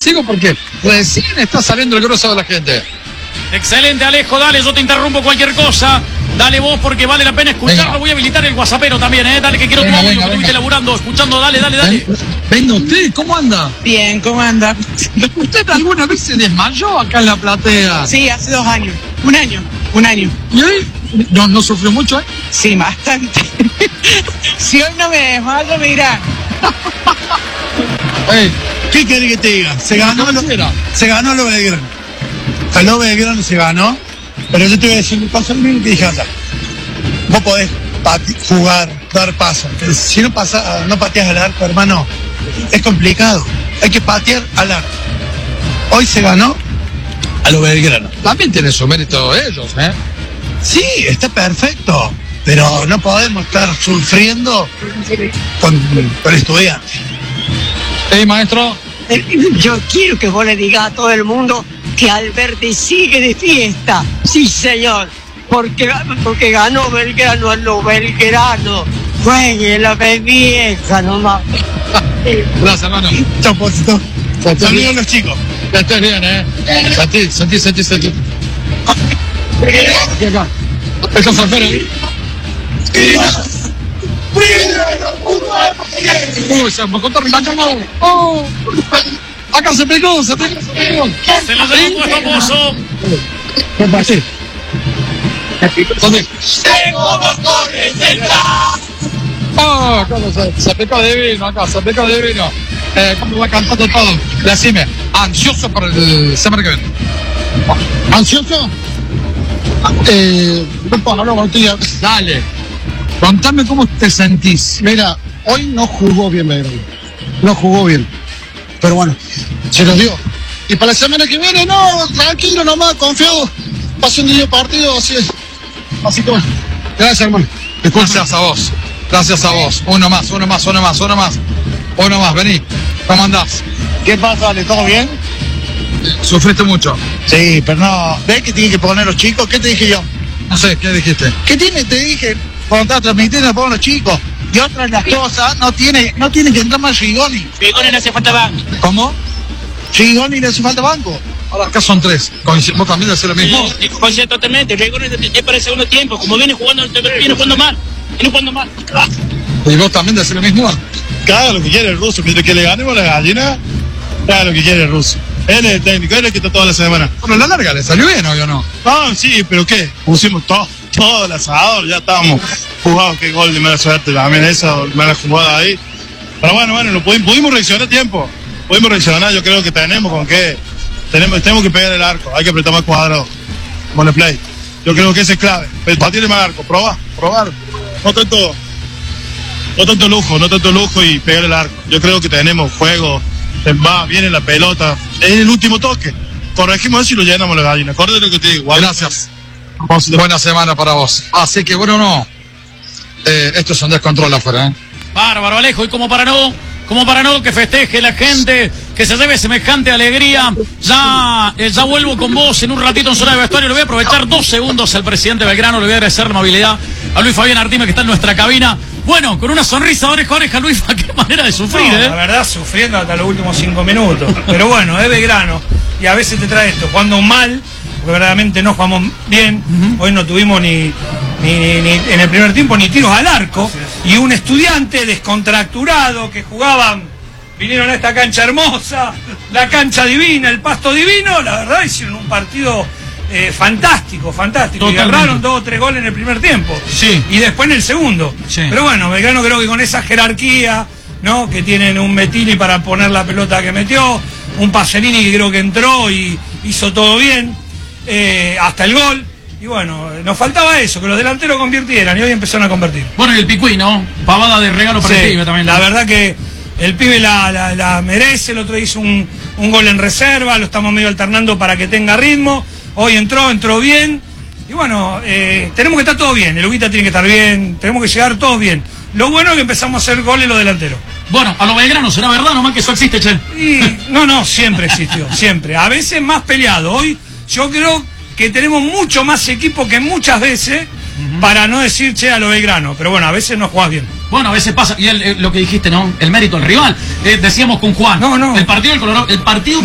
Sigo porque recién está saliendo el grueso de la gente. Excelente, Alejo, dale, yo te interrumpo cualquier cosa. Dale vos porque vale la pena escucharlo. Venga. Voy a habilitar el WhatsAppero también, dale que quiero tu Venga, audio, venga, que estuviste venga. laburando, escuchando, dale. Venga usted, ¿cómo anda? Bien, ¿cómo anda? ¿Usted alguna vez se desmayó acá en la platea? Sí, hace 2 años. Un año. ¿Y ahí? ¿No sufrió mucho, Sí, bastante. Si hoy no me desmayo, mira. ¿Qué querés que te diga? Se ganó lo Belgrano. Ganó Belgrano, se ganó. Pero yo te voy a decir, pasa lo mismo que dije allá. Vos podés jugar, dar pasos. Pero si no pateas al arco, hermano, es complicado. Hay que patear al arco. Hoy se ganó a lo Belgrano. También tiene su mérito ellos, ¿eh? Sí, está perfecto. Pero no podemos estar sufriendo con estudiantes. Maestro. Yo quiero que vos le digas a todo el mundo que Alberti sigue de fiesta. Sí, señor. Porque ganó Belgrano a lo Belgrano. Juegue la vieja nomás. Gracias, hermano. Chau, Posito. Saludos a los chicos. Ya estás bien, Sentí. Aquí acá. Esto es afuera. Se me contó Ricardo. Acá se pegó. Se lo llevó el famoso. ¿Qué pasa? ¿Dónde? ¿Cómo se pegó divino acá? Se pegó divino. ¿Cómo va cantando todo? Decime, ansioso por el semana que viene. ¿Ansioso? No puedo hablar contigo. Dale. Contame cómo te sentís. Mira, hoy no jugó bien Belgrano. No jugó bien. Pero bueno, se nos dio. Y para la semana que viene, no, tranquilo nomás, confiado. Pase un día partido, así es. Así que bueno. Gracias, hermano. Gracias a vos. Gracias a vos. Uno más, vení. ¿Cómo andás? ¿Qué pasa, Ale? ¿Todo bien? ¿Sufriste mucho? Sí, pero no. ¿Ves que tienen que poner los chicos? ¿Qué te dije yo? No sé, ¿qué dijiste? ¿Qué tiene? Te dije, cuando estaba transmitiendo, ponen los chicos. Y otras las cosas, no tiene que entrar más Rigoni. Rigoni no hace falta banco. ¿Cómo? Rigoni le hace falta banco. Ahora acá son 3. ¿Vos también decís lo mismo? Coincide totalmente. Rigoni es para el segundo tiempo. Como viene jugando mal. ¿Y vos también decís lo mismo? Que haga lo que quiere el ruso. Mientras que le ganemos a la gallina, que haga lo que quiere el ruso. Él es el técnico, él es el que está toda la semana. Bueno, a la larga le salió bien, ¿o no? Ah, sí, pero ¿qué? Pusimos todo el asador, ya estábamos jugados. Qué gol de mala suerte también, esa mala jugada ahí. Pero bueno, lo pudimos reaccionar a tiempo. Pudimos reaccionar, yo creo que tenemos con qué. Tenemos que pegar el arco, hay que apretar más cuadrado. Bueno, play. Yo creo que ese es clave. Batir más arco, probar. No tanto lujo y pegar el arco. Yo creo que tenemos juego, viene la pelota. Es el último toque. Corregimos eso y lo llenamos la gallina. Acuérdate lo que te digo. Gracias. Buena semana para vos. Así que bueno, no. Esto es un descontrol afuera, Bárbaro, Alejo, y como para no que festeje la gente, que se lleve semejante alegría. Ya vuelvo con vos en un ratito en zona de vestuario. Le voy a aprovechar 2 segundos al presidente Belgrano. Le voy a agradecer la movilidad a Luis Fabián Artime, que está en nuestra cabina. Bueno, con una sonrisa de oreja a oreja, Luis, qué manera de sufrir, La verdad, sufriendo hasta los últimos 5 minutos. Pero bueno, es Belgrano. Y a veces te trae esto, jugando mal, porque verdaderamente no jugamos bien. Hoy no tuvimos ni en el primer tiempo ni tiros al arco. Y un estudiante descontracturado que jugaban, vinieron a esta cancha hermosa, la cancha divina, el pasto divino. La verdad, hicieron un partido fantástico. Y agarraron 2 o 3 goles en el primer tiempo. Sí. Y después en el segundo. Sí. Pero bueno, Belgrano creo que con esa jerarquía, ¿no? Que tienen un Mettini para poner la pelota que metió, un Pacerini que creo que entró y hizo todo bien, hasta el gol. Y bueno, nos faltaba eso, que los delanteros convirtieran, y hoy empezaron a convertir. Bueno, y el Picuí, ¿no? Pavada de regalo para el pibe también. La verdad que el pibe la merece. El otro hizo un gol en reserva, lo estamos medio alternando para que tenga ritmo. Hoy entró bien. Y bueno, tenemos que estar todos bien. El Uguita tiene que estar bien, tenemos que llegar todos bien. Lo bueno es que empezamos a hacer goles los delanteros. Bueno, a lo Belgrano, ¿será verdad nomás que eso existe, che? Y no, siempre existió, siempre. A veces más peleado. Hoy yo creo que tenemos mucho más equipo que muchas veces, para no decir, che, a lo Belgrano. Pero bueno, a veces no jugás bien. Bueno, a veces pasa, y lo que dijiste, ¿no? El mérito del rival. Decíamos con Juan. No. El partido del Colorado, el partido